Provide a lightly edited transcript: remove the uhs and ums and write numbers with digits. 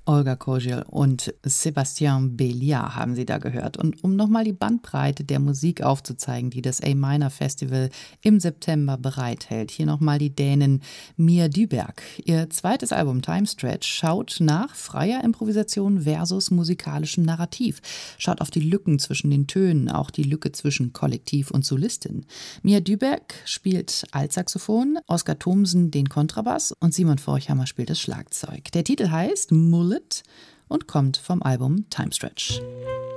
Olga Koziel und Sébastien Béliard haben Sie da gehört. Und um nochmal die Bandbreite der Musik aufzuzeigen, die das A-Minor Festival im September bereithält, hier nochmal die Dänin Mia Dyberg. Ihr zweites Album Time Stretch schaut nach freier Improvisation versus musikalischem Narrativ, schaut auf die Lücken zwischen den Tönen, auch die Lücke zwischen Kollektiv und Solistin. Mia Dyberg spielt Altsaxophon, Oskar Thomsen den Kontrabass und Simon Forchhammer spielt das Schlagzeug. Der Titel heißt Mullet und kommt vom Album Time Stretch.